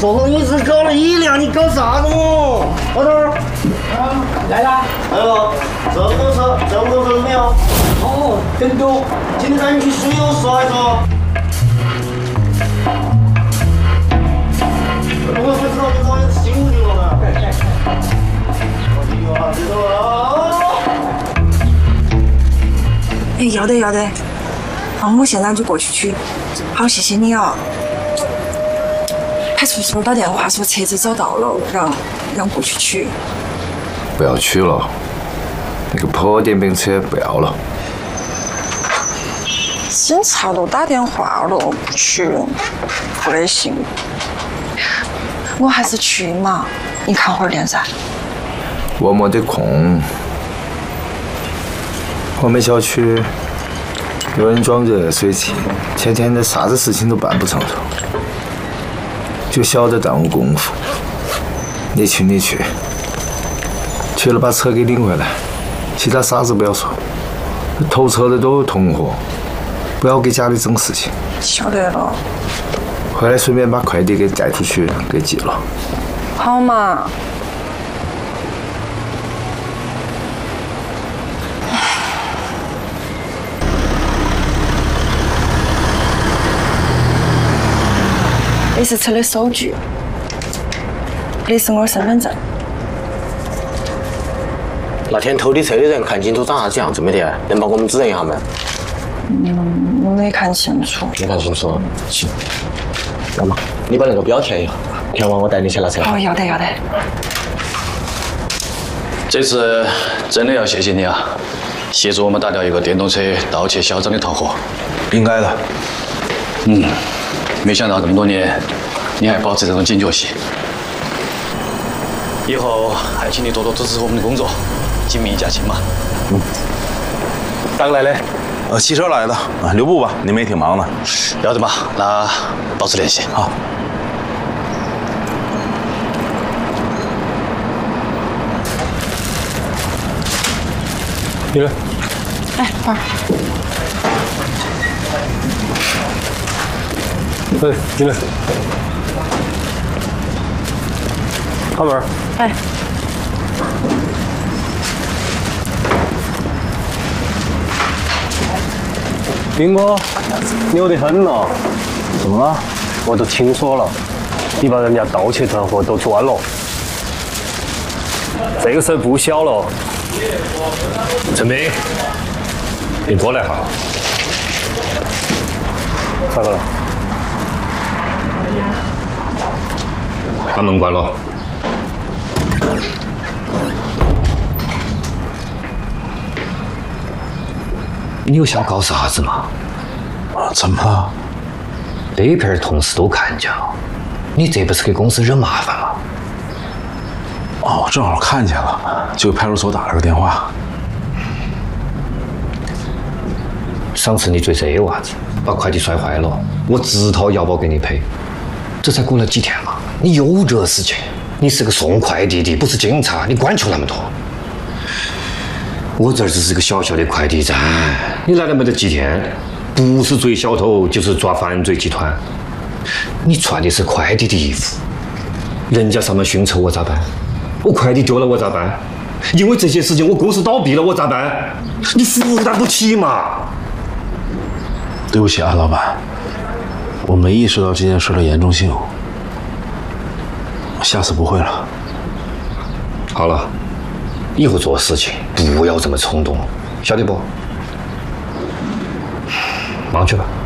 说了，你只搞了1辆，你搞啥子哦？老头儿， 来了。 来了，这么多车，这么多人没有？ 哦，很多。 今天带你去水友耍一耍。我不知道你早点辛苦你了嘛。知道了。 哎，要得要得，我现在就过去取。好，谢谢你啊。派出所打电话说车子找到了，让过去取。 不要取了，那个破电瓶车不要了。 警察都打电话了，不取不得行。我还是去嘛，你看会儿电噻。 我没得空。我们小区有人装热水器，天天的啥子事情都办不成头，就晓得耽误功夫。你去，去了把车给领回来，其他啥子不要说。偷车的都有同伙，不要给家里整事情。 晓得了。 回来顺便把快递给带出去，给寄了。 好嘛。这是车的收据，这是我身份证。 那天偷你车的人看清楚长啥子样子没得？能帮我们指认一下吗？ 我没看清楚。 没看清楚，行。那么你把那个表填一下，填完我带你去拿车。 哦，要得。 这次真的要谢谢你啊，协助我们打掉一个电动车盗窃嚣张的团伙。 应该的。 没想到这么多年，你还保持这种警觉性。以后还请你多多支持我们的工作，紧密加亲嘛。 咋个来的？骑车来的。留步吧，你们也挺忙的。 要得嘛，那保持联系。 好。 进来。 哎，宝儿。 哎，进来。开门。 哎。 兵哥，牛得很了。 怎么了？ 我都听说了，你把人家盗窃团伙都抓了，这个事儿不小了。 陈斌，你过来哈。 咋个了？ 把门关了。你又想搞啥子嘛？ 怎么了？ 那边同事都看见了，你这不是给公司惹麻烦吗？ 哦，正好看见了，就派出所打了个电话。 上次你追这娃子，把快递摔坏了，我直掏腰包给你赔。这才过了几天嘛，你又惹事情。你是个送快递的，不是警察，你管求那么多。我这儿只是个小小的快递站，你来了没得几天，不是追小偷就是抓犯罪集团。你穿的是快递的衣服，人家上门寻仇我咋办？我快递丢了我咋办？因为这些事情我公司倒闭了我咋办？你负担不起嘛？ 对不起啊，老板，我没意识到这件事的严重性，下次不会了。 好了，以后做事情不要这么冲动，晓得不？忙去吧。